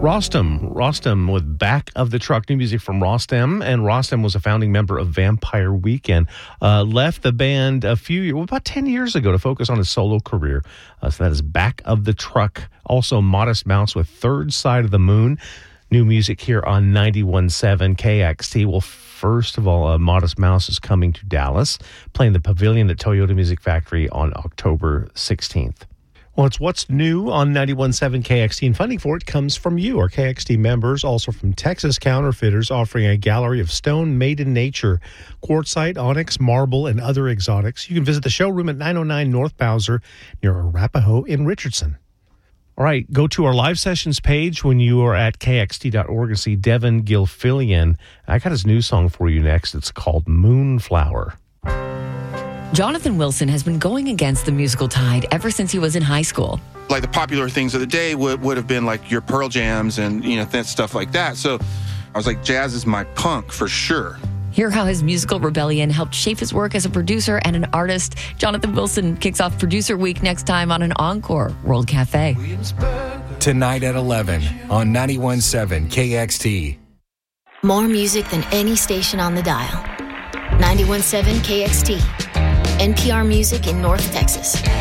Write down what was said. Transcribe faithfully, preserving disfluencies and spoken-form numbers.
Rostam. Rostam with Back of the Truck, new music from Rostam. And Rostam was a founding member of Vampire Weekend. Uh, left the band a few years, well, about ten years ago to focus on his solo career. Uh, so that is Back of the Truck. Also Modest Mouse with Third Side of the Moon. New music here on ninety-one point seven K X T. Well, first of all, uh, Modest Mouse is coming to Dallas, playing the Pavilion at Toyota Music Factory on October sixteenth. Well, it's What's New on ninety-one point seven K X T, and funding for it comes from you, our K X T members, also from Texas Counterfeiters, offering a gallery of stone made in nature, quartzite, onyx, marble, and other exotics. You can visit the showroom at nine oh nine North Bowser near Arapahoe in Richardson. All right, go to our live sessions page when you are at K X T dot org and see Devin Gilfillian. I got his new song for you next. It's called Moonflower. Jonathan Wilson has been going against the musical tide ever since he was in high school. Like the popular things of the day would, would have been like your Pearl Jams and, you know, th- stuff like that. So I was like, jazz is my punk for sure. Hear how his musical rebellion helped shape his work as a producer and an artist. Jonathan Wilson kicks off Producer Week next time on an Encore World Cafe. Tonight at eleven on ninety-one point seven K X T. More music than any station on the dial. ninety-one point seven K X T. N P R Music in North Texas.